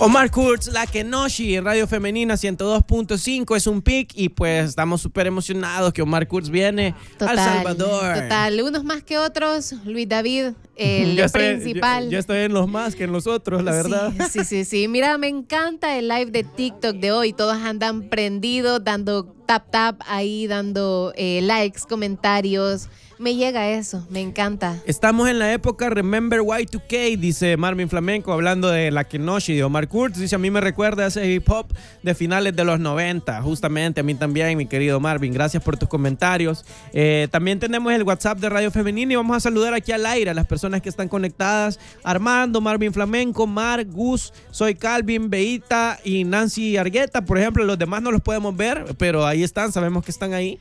Omar Kurz, La Kenoshi, Radio Femenina 102.5 es un pick y pues estamos súper emocionados que Omar Kurz viene al Salvador. Total, unos más que otros. Luis David, el principal. Yo estoy en los más que en los otros, la verdad. Sí. Mira, me encanta el live de TikTok de hoy. Todos andan prendidos, dando tap ahí, dando likes, comentarios. Me llega eso, me encanta. Estamos en la época Remember Y2K, dice Marvin Flamenco, hablando de La Kenoshi de Omar Kurz. Dice, a mí me recuerda a ese hip hop de finales de los 90. Justamente, a mí también, mi querido Marvin. Gracias por tus comentarios. También tenemos el WhatsApp de Radio Femenina y vamos a saludar aquí al aire a las personas que están conectadas. Armando, Marvin Flamenco, Mar, Gus, Soy Calvin, Beita y Nancy Argueta. Por ejemplo, los demás no los podemos ver, pero ahí están, sabemos que están ahí.